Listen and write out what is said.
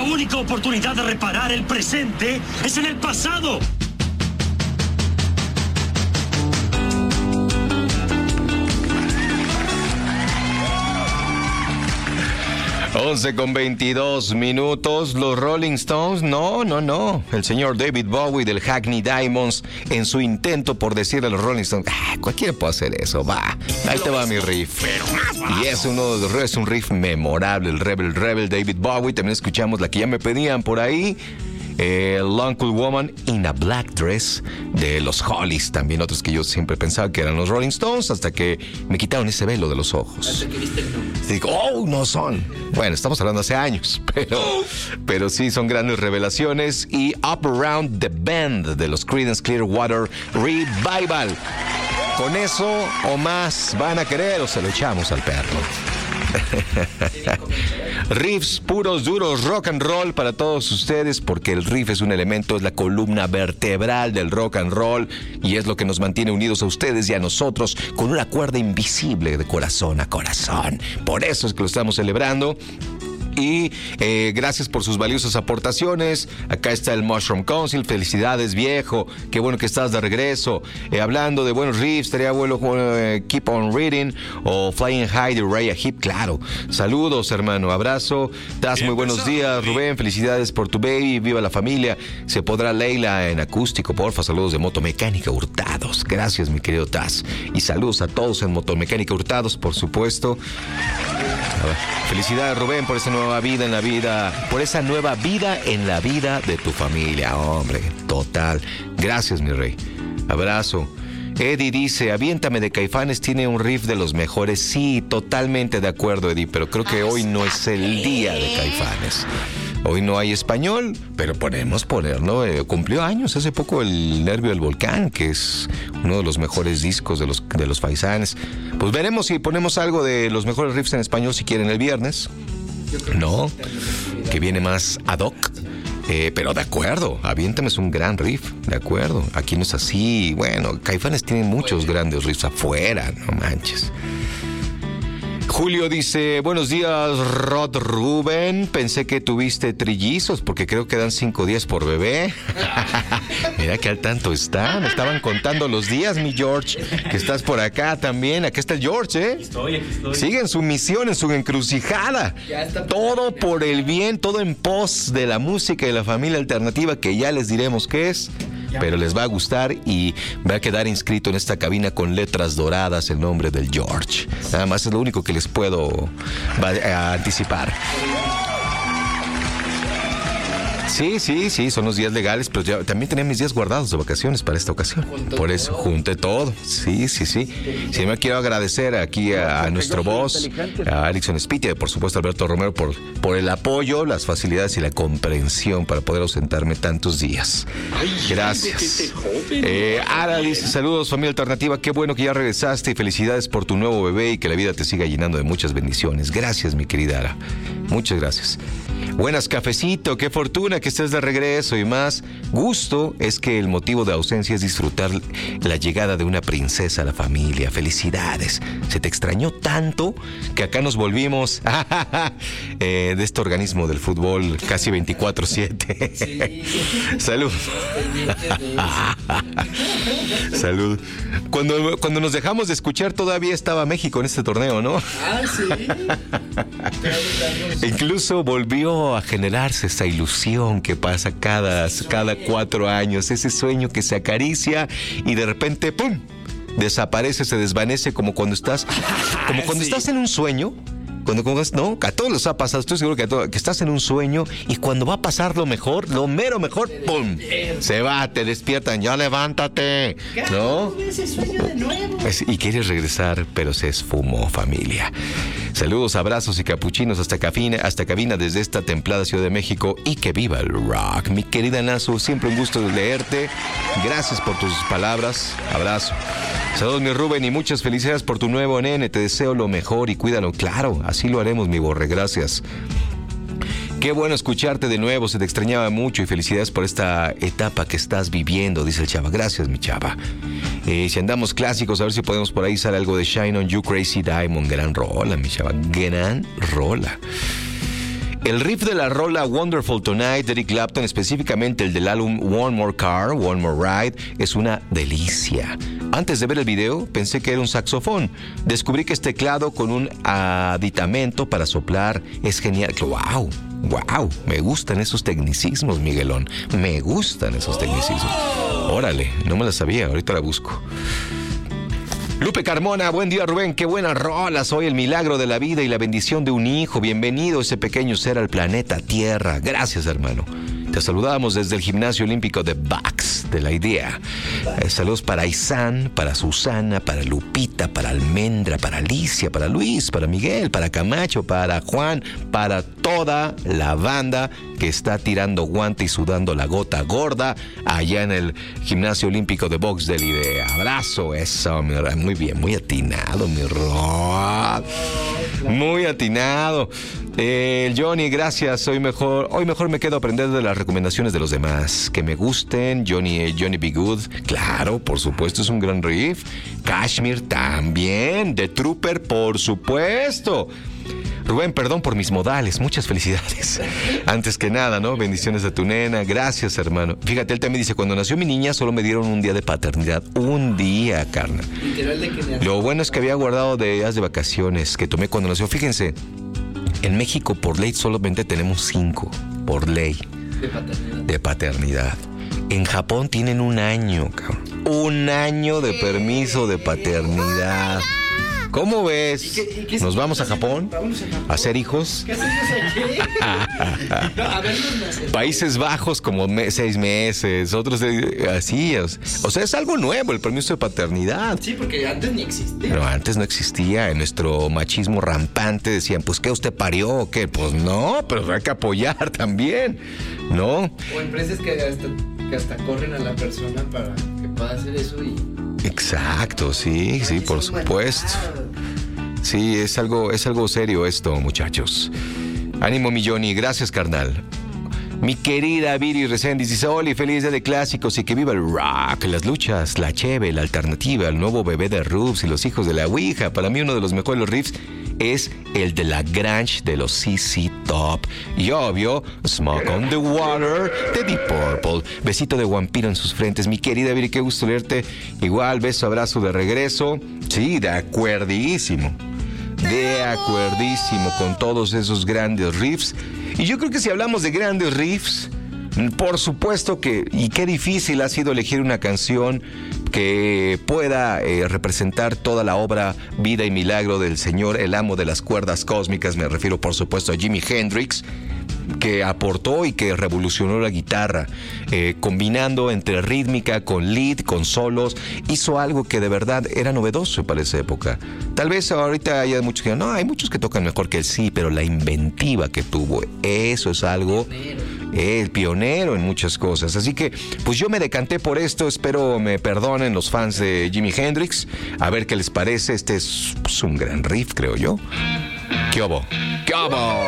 única oportunidad de reparar el presente es en el pasado. 11:22. Los Rolling Stones, no. El señor David Bowie del Hackney Diamonds, en su intento por decirle a los Rolling Stones, cualquiera puede hacer eso, va. Ahí te va mi riff. Y es un riff memorable, el Rebel David Bowie. También escuchamos la que ya me pedían por ahí, Long Cool Woman in a Black Dress de los Hollies, también otros que yo siempre pensaba que eran los Rolling Stones, hasta que me quitaron ese velo de los ojos. Hasta que viste el no. Digo, no son. Bueno, estamos hablando hace años, pero sí son grandes revelaciones. Y Up Around the Bend de los Creedence Clearwater Revival. Con eso o más van a querer o se lo echamos al perro. Riffs puros, duros, rock and roll para todos ustedes, porque el riff es un elemento, es la columna vertebral del rock and roll y es lo que nos mantiene unidos a ustedes y a nosotros con una cuerda invisible de corazón a corazón. Por eso es que lo estamos celebrando. Y gracias por sus valiosas aportaciones. Acá está el Mushroom Council. Felicidades, viejo. Qué bueno que estás de regreso. Hablando de buenos riffs, estaría bueno Keep on Reading o Flying High de Uriah Heep. Claro. Saludos, hermano. Abrazo. Das muy buenos días, Rubén. Felicidades por tu baby. Viva la familia. Se podrá Leila en acústico, porfa. Saludos de Motomecánica Hurtados. Gracias, mi querido Taz. Y saludos a todos en Motomecánica Hurtados, por supuesto. Felicidades, Rubén, por esa nueva vida en la vida, por esa nueva vida en la vida de tu familia, hombre, total. Gracias, mi rey. Abrazo. Eddie dice, Aviéntame de Caifanes tiene un riff de los mejores. Sí, totalmente de acuerdo, Eddie, pero creo que hoy no es el día de Caifanes. Hoy no hay español, pero podemos ponerlo. Cumplió años hace poco el Nervio del Volcán, que es uno de los mejores discos de los Faisanes. Pues veremos si ponemos algo de los mejores riffs en español si quieren el viernes. No, que viene más ad hoc. Pero de acuerdo, Aviéntame es un gran riff, de acuerdo. Aquí no es así. Bueno, Caifanes tiene muchos grandes riffs afuera, no manches. Julio dice, buenos días, Rod Rubén. Pensé que tuviste trillizos porque creo que dan 5 días por bebé. Mira que al tanto está. Me estaban contando los días, mi George, que estás por acá también. Aquí está el George, ¿eh? Aquí estoy. Sigue en su misión, en su encrucijada. Todo por el bien, todo en pos de la música y la familia alternativa, que ya les diremos qué es. Pero les va a gustar y va a quedar inscrito en esta cabina con letras doradas el nombre del George. Nada más es lo único que les puedo anticipar. Sí, son los días legales, pero yo también tenía mis días guardados de vacaciones para esta ocasión. Por eso junté todo. Sí. Sí, me quiero agradecer aquí a nuestro boss, a Erickson Spitia, y por supuesto a Alberto Romero por el apoyo, las facilidades y la comprensión para poder ausentarme tantos días. Gracias. Ara dice, saludos familia alternativa, qué bueno que ya regresaste y felicidades por tu nuevo bebé y que la vida te siga llenando de muchas bendiciones. Gracias, mi querida Ara. Muchas gracias. Buenas, cafecito, qué fortuna que estés de regreso y más gusto es que el motivo de ausencia es disfrutar la llegada de una princesa a la familia. Felicidades. Se te extrañó tanto que acá nos volvimos de este organismo del fútbol casi 24/7. Sí. Salud. Salud. Cuando nos dejamos de escuchar todavía estaba México en este torneo, ¿no? Sí. Incluso volvió a generarse esa ilusión que pasa cada 4 años, ese sueño que se acaricia y de repente ¡pum! Desaparece, se desvanece como cuando estás estás en un sueño. No, a todos les ha pasado, estoy seguro que estás en un sueño y cuando va a pasar lo mero mejor, ¡pum! Se va, te despiertan, ya levántate, ¿no? Y quieres regresar, pero se esfumó, familia. Saludos, abrazos y capuchinos hasta cabina desde esta templada Ciudad de México y que viva el rock. Mi querida Nazu, siempre un gusto leerte. Gracias por tus palabras. Abrazo. Saludos, mi Rubén, y muchas felicidades por tu nuevo nene. Te deseo lo mejor y cuídalo. Claro, así lo haremos, mi borre. Gracias. Qué bueno escucharte de nuevo. Se te extrañaba mucho y felicidades por esta etapa que estás viviendo, dice el chava. Gracias, mi chava. Si andamos clásicos, a ver si podemos por ahí sale algo de Shine on You, Crazy Diamond. Gran rola, mi chava. Gran rola. El riff de la rola Wonderful Tonight de Eric Clapton, específicamente el del álbum One More Car, One More Ride, es una delicia. Antes de ver el video, pensé que era un saxofón. Descubrí que es teclado con un aditamento para soplar. Es genial. ¡Wow! ¡Wow! Me gustan esos tecnicismos, Miguelón. Me gustan esos tecnicismos. Órale, no me la sabía. Ahorita la busco. Lupe Carmona, buen día Rubén, qué buena rola, soy el milagro de la vida y la bendición de un hijo, bienvenido ese pequeño ser al planeta Tierra, gracias hermano. Te saludamos desde el Gimnasio Olímpico de Bucks, de la idea. Saludos para Isan, para Susana, para Lupita, para Almendra, para Alicia, para Luis, para Miguel, para Camacho, para Juan, para toda la banda que está tirando guante y sudando la gota gorda allá en el Gimnasio Olímpico de Box de la idea. Abrazo, eso, muy bien, muy atinado, mi Rod. Muy atinado. Johnny, gracias. Hoy mejor me quedo a aprender de las recomendaciones de los demás. Que me gusten. Johnny Be Good. Claro, por supuesto, es un gran riff. Kashmir también. The Trooper, por supuesto. Rubén, perdón por mis modales. Muchas felicidades. Antes que nada, ¿no? Bendiciones a tu nena. Gracias, hermano. Fíjate, él también dice, cuando nació mi niña solo me dieron un día de paternidad. Un día, carnal. Literal de que lo bueno es que había guardado de días de vacaciones que tomé cuando nació. Fíjense, en México por ley solamente tenemos 5. Por ley. De paternidad. En Japón tienen 1 año, cabrón. 1 año de permiso de paternidad. ¿Cómo ves? ¿Y qué ¿Nos vamos a Japón? ¿A hacer hijos? ¿Qué hacemos aquí? A verlos nacer. Países Bajos como 6 meses, otros así. O sea, es algo nuevo el permiso de paternidad. Sí, porque antes ni existía. Pero antes no existía. En nuestro machismo rampante decían, pues, ¿qué usted parió o qué? Pues no, pero hay que apoyar también, ¿no? O empresas que hasta corren a la persona para que pueda hacer eso y... Exacto, sí, por supuesto. Sí, es algo serio esto, muchachos. Ánimo, mi Johnny, gracias, carnal. Mi querida Viri Reséndiz dice, Oli, feliz día de clásicos y que viva el rock, las luchas, la cheve, la alternativa, el nuevo bebé de Rubs y los hijos de la Ouija. Para mí uno de los mejores riffs es el de la Grange de los CC Top. Y obvio, Smoke on the Water de Deep Purple. Besito de vampiro en sus frentes. Mi querida Viri, qué gusto leerte. Igual, beso, abrazo de regreso. Sí, de acuerdísimo. De acuerdísimo con todos esos grandes riffs. Y yo creo que si hablamos de grandes riffs, por supuesto que, y qué difícil ha sido elegir una canción que pueda representar toda la obra, vida y milagro del Señor, el amo de las cuerdas cósmicas. Me refiero, por supuesto, a Jimi Hendrix, que aportó y que revolucionó la guitarra, combinando entre rítmica con lead, con solos. Hizo algo que de verdad era novedoso para esa época. Tal vez ahorita haya muchos que digan, no, hay muchos que tocan mejor que él, sí, pero la inventiva que tuvo, eso es algo... El pionero en muchas cosas. Así que, pues yo me decanté por esto. Espero me perdonen los fans de Jimi Hendrix. A ver qué les parece. Este es pues, un gran riff, creo yo. ¿Qué hubo? ¿Qué hubo?